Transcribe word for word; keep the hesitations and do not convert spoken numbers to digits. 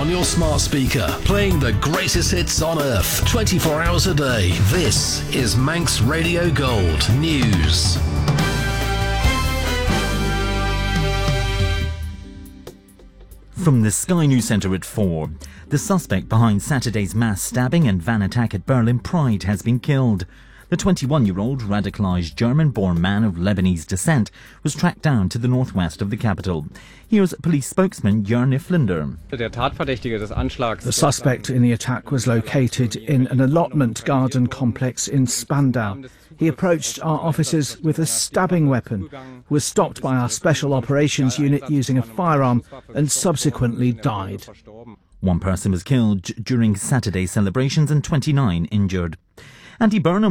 on your smart speaker, playing the greatest hits on earth, twenty-four hours a day. This is Manx Radio Gold News. From the Sky News Centre at four, the suspect behind Saturday's mass stabbing and van attack at Berlin Pride has been killed. The twenty-one-year-old radicalised German-born man of Lebanese descent was tracked down to the northwest of the capital. Here's police spokesman Jörn Flinder. The suspect in the attack was located in an allotment garden complex in Spandau. He approached our officers with a stabbing weapon, was stopped by our special operations unit using a firearm and subsequently died. One person was killed during Saturday's celebrations and twenty-nine injured. Andy Burnham